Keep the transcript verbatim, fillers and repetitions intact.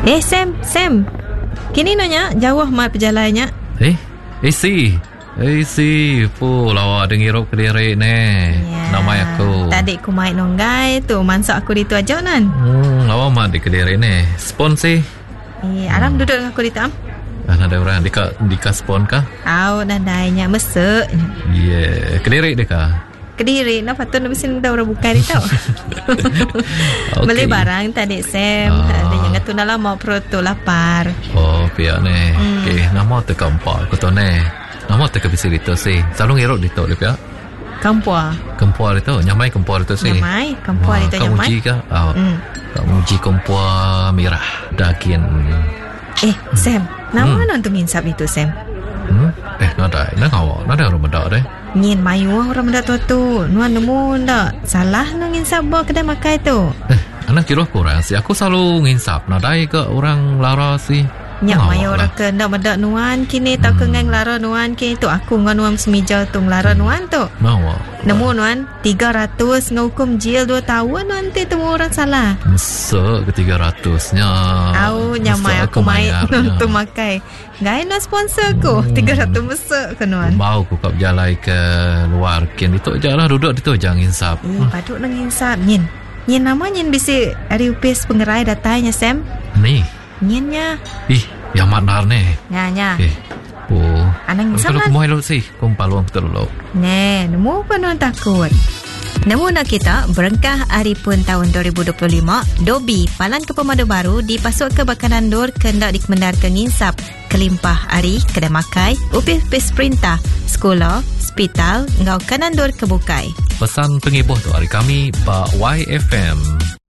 Eh Sam, Sam. Kini nanya jauh mat perjalannya. Eh, eh si. Eh si, pu lawa dengar kelirik ni. Ya. Nama aku. Tadi aku main nonggai tu, mansak aku ditu aja nan. Hmm, lawa mat di kelirik ni. Spon si. Eh, aram hmm. duduk dengan aku ditu am. Ah, ada orang dika dika spon kah? Au, nadainya mesek. Yeah, kelirik deka. Kediri, nak patut nak mesin dah orang buka dia tau. Okay. Beli barang tadi Sam. Ah. Ada yang kata nak lama perut tu lapar. Oh, pihak ni. Hmm. Okay, nama tu kampak aku tu ni. Nama tu kebisi itu si. Selalu ngerok itu dia pihak. Kampua. Kempua itu, nyamai kempua itu si. Nyamai, kampua itu Kau nyamai. uji kah? Oh, Hmm. kau uji kempua merah. Dakin. Eh, Sam. Nama Hmm. hmm. nonton insap itu Sam. Hmm? Eh, nada. Nada awak. Nada orang benda deh. Nyin mayu orang benda tu tu. Nuan nemu ndak? Salah nang insap bawa kedai makai tu. Eh, anak kira kurang si. Aku selalu nginsap. Nadai ke orang lara si. Nyak Ngawak mayu lah. orang ke ndak benda nuan kini tak Hmm. kengeng lara nuan kini tu aku ngan nuan semija tu lara nuan tu. Nawa. Nemu nuan tiga ratus ngahukum jil dua tahun nanti temu orang salah. Mesek ke tiga ratusnya. Au nyamai aku main untuk makai. Gaya nuan sponsor aku Hmm. tiga ratus mesek ke nuan. Mau aku kap jalai ke luar kin itu je lah duduk itu jangan insap. Eh, patut nang insap nyin. Nyin nama nyin bisi ari upis pengerai datanya Sam. Ni. Nyinnya. Ih, yang manar ni. Nya nya. Eh. Oh. Anang insap Kalau lah. kumoy lo si, kumpaluang betul lo. Ne, nemu apa nuan takut? Nemu nak kita berengkah hari pun tahun dua ribu dua puluh lima, Dobi Palan ke Pemadu Baru dipasuk ke Bakanan Dur kendak dikemendar ke nginsap kelimpah hari kedai makai, upis-upis perintah, sekolah, hospital, ngau Kanan Dur kebukai. Pesan pengibuh tu hari kami Pak Y F M.